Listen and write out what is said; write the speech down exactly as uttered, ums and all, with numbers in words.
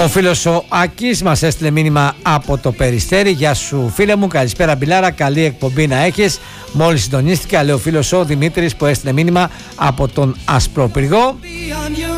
Ο φίλος ο Άκης μας έστειλε μήνυμα από το Περιστέρι. Γεια σου φίλε μου, καλησπέρα Μπιλάρα, καλή εκπομπή να έχεις. Μόλις συντονίστηκα, λέει ο φίλος ο Δημήτρης που έστειλε μήνυμα από τον Ασπρόπυργο.